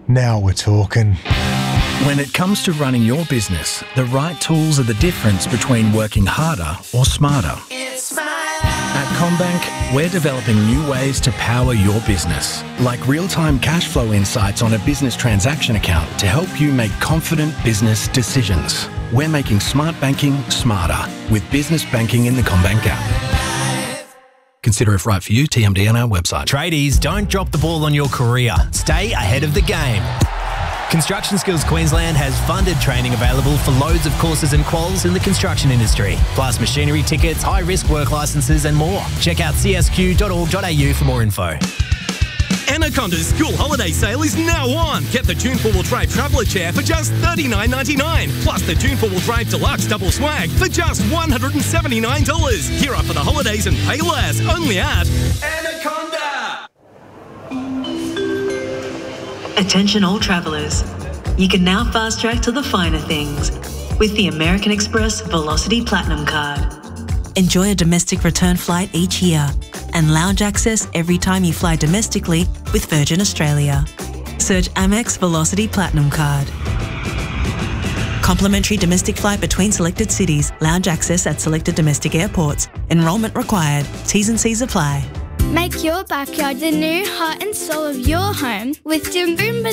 Now we're talking. When it comes to running your business, the right tools are the difference between working harder or smarter. At CommBank, we're developing new ways to power your business, like real-time cash flow insights on a business transaction account to help you make confident business decisions. We're making smart banking smarter with business banking in the CommBank app. Consider if right for you, TMD on our website. Tradies, don't drop the ball on your career. Stay ahead of the game. Construction Skills Queensland has funded training available for loads of courses and quals in the construction industry, plus machinery tickets, high-risk work licences and more. Check out csq.org.au for more info. Anaconda's school holiday sale is now on. Get the Tune 4-wheel drive traveller chair for just $39.99, plus the Tune 4-wheel drive deluxe double swag for just $179. Gear up for the holidays and pay less, only at Anaconda. Attention all travellers. You can now fast track to the finer things with the American Express Velocity Platinum Card. Enjoy a domestic return flight each year and lounge access every time you fly domestically with Virgin Australia. Search Amex Velocity Platinum Card. Complimentary domestic flight between selected cities. Lounge access at selected domestic airports. Enrolment required. T's and C's apply. Make your backyard the new heart and soul of your home with Timboomba